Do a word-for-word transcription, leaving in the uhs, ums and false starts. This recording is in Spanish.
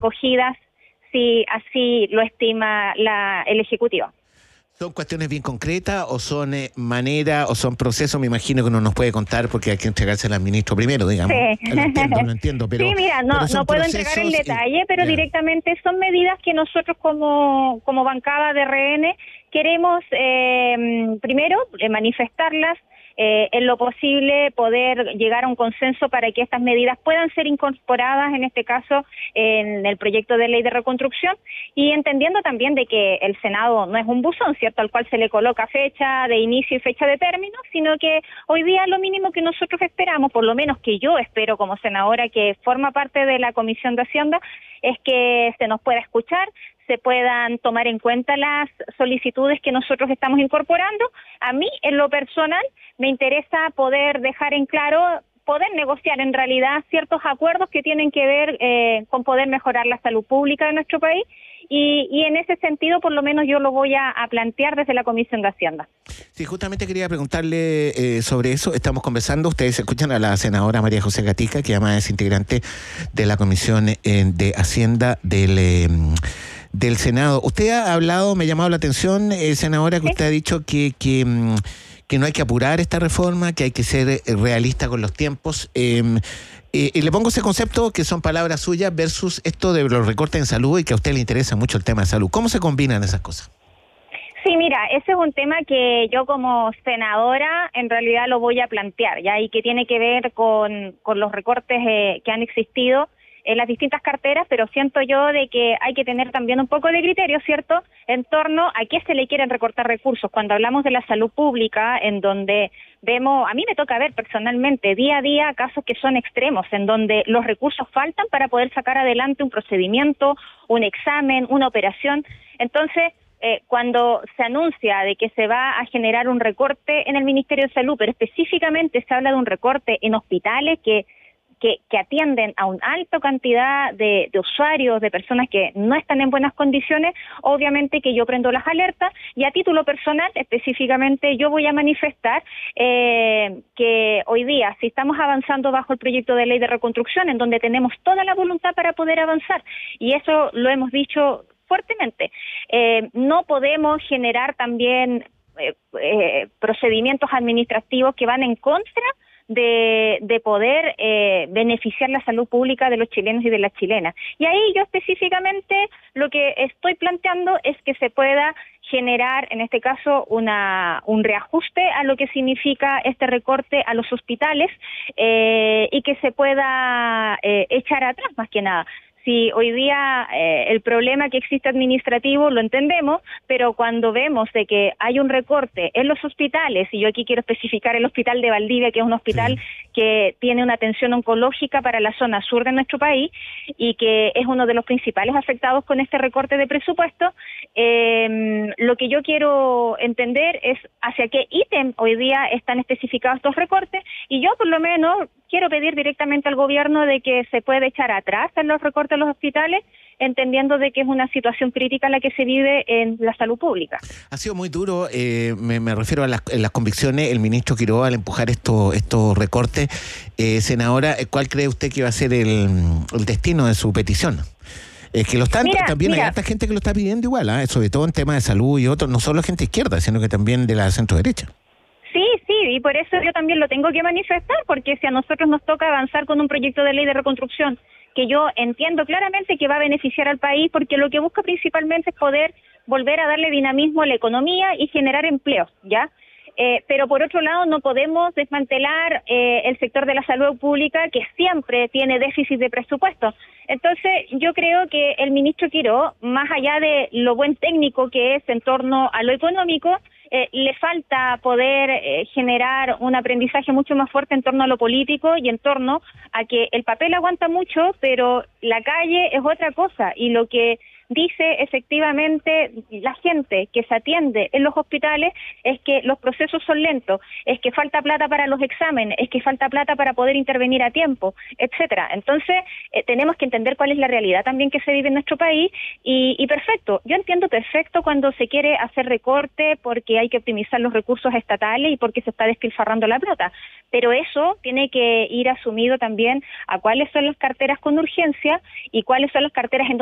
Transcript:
acogidas si así lo estima la, el Ejecutivo. ¿Son cuestiones bien concretas o son eh, maneras o son procesos? Me imagino que no nos puede contar porque hay que entregársela al ministro primero, digamos. Sí. Lo entiendo, lo entiendo, pero... Sí, mira, no, no puedo entregar el detalle, pero ya. directamente son medidas que nosotros como, como bancada de R N queremos, eh, primero, eh, manifestarlas, Eh, en lo posible poder llegar a un consenso para que estas medidas puedan ser incorporadas, en este caso, en el proyecto de ley de reconstrucción, y entendiendo también de que el Senado no es un buzón, ¿cierto?, al cual se le coloca fecha de inicio y fecha de término, sino que hoy día lo mínimo que nosotros esperamos, por lo menos que yo espero como senadora que forma parte de la Comisión de Hacienda, es que se nos pueda escuchar, se puedan tomar en cuenta las solicitudes que nosotros estamos incorporando. A mí, en lo personal, me interesa poder dejar en claro, poder negociar en realidad ciertos acuerdos que tienen que ver eh, con poder mejorar la salud pública de nuestro país, y, y en ese sentido, por lo menos yo lo voy a, a plantear desde la Comisión de Hacienda. Sí, justamente quería preguntarle eh, sobre eso. Estamos conversando, ustedes escuchan a la senadora María José Gatica, que además es integrante de la Comisión eh, de Hacienda del... Eh, del Senado. Usted ha hablado, me ha llamado la atención, eh, senadora, que ¿Sí? usted ha dicho que, que, que no hay que apurar esta reforma, que hay que ser realista con los tiempos. Eh, eh, y le pongo ese concepto, que son palabras suyas, versus esto de los recortes en salud y que a usted le interesa mucho el tema de salud. ¿Cómo se combinan esas cosas? Sí, mira, ese es un tema que yo como senadora en realidad lo voy a plantear, ya, y que tiene que ver con, con los recortes eh, que han existido en las distintas carteras, pero siento yo de que hay que tener también un poco de criterio, ¿cierto?, en torno a qué se le quieren recortar recursos. Cuando hablamos de la salud pública, en donde vemos, a mí me toca ver personalmente día a día casos que son extremos, en donde los recursos faltan para poder sacar adelante un procedimiento, un examen, una operación. Entonces, Eh, cuando se anuncia de que se va a generar un recorte en el Ministerio de Salud, pero específicamente se habla de un recorte en hospitales que que, que atienden a una alta cantidad de, de usuarios, de personas que no están en buenas condiciones, obviamente que yo prendo las alertas, y a título personal específicamente yo voy a manifestar eh, que hoy día, si estamos avanzando bajo el proyecto de ley de reconstrucción, en donde tenemos toda la voluntad para poder avanzar, y eso lo hemos dicho fuertemente, eh, no podemos generar también eh, eh, procedimientos administrativos que van en contra de, de poder eh, beneficiar la salud pública de los chilenos y de las chilenas. Y ahí yo específicamente lo que estoy planteando es que se pueda generar, en este caso, una un reajuste a lo que significa este recorte a los hospitales eh, y que se pueda eh, echar atrás más que nada. Si hoy día eh, el problema que existe administrativo lo entendemos, pero cuando vemos de que hay un recorte en los hospitales, y yo aquí quiero especificar el hospital de Valdivia, que es un hospital sí. que tiene una atención oncológica para la zona sur de nuestro país y que es uno de los principales afectados con este recorte de presupuesto, eh, lo que yo quiero entender es hacia qué ítem hoy día están especificados estos recortes, y yo por lo menos quiero pedir directamente al gobierno de que se puede echar atrás en los recortes de los hospitales, entendiendo de que es una situación crítica la que se vive en la salud pública. Ha sido muy duro, eh, me, me refiero a las, a las convicciones, el ministro Quiroga al empujar estos estos recortes. Eh, senadora, ¿cuál cree usted que va a ser el, el destino de su petición? Es que lo están, mira, también mira. hay harta gente que lo está pidiendo igual, ¿eh? Sobre todo en temas de salud y otros, no solo gente izquierda, sino que también de la centro derecha. Sí, sí, y por eso yo también lo tengo que manifestar, porque si a nosotros nos toca avanzar con un proyecto de ley de reconstrucción, que yo entiendo claramente que va a beneficiar al país, porque lo que busca principalmente es poder volver a darle dinamismo a la economía y generar empleos, ¿ya? Eh, pero por otro lado no podemos desmantelar eh, el sector de la salud pública, que siempre tiene déficit de presupuesto. Entonces yo creo que el ministro Quiró, más allá de lo buen técnico que es en torno a lo económico, eh, le falta poder eh, generar un aprendizaje mucho más fuerte en torno a lo político y en torno a que el papel aguanta mucho, pero la calle es otra cosa, y lo que dice efectivamente la gente que se atiende en los hospitales es que los procesos son lentos, es que falta plata para los exámenes, es que falta plata para poder intervenir a tiempo, etcétera. Entonces, eh, tenemos que entender cuál es la realidad también que se vive en nuestro país y, y perfecto, yo entiendo perfecto cuando se quiere hacer recorte porque hay que optimizar los recursos estatales y porque se está despilfarrando la plata, pero eso tiene que ir asumido también a cuáles son las carteras con urgencia y cuáles son las carteras en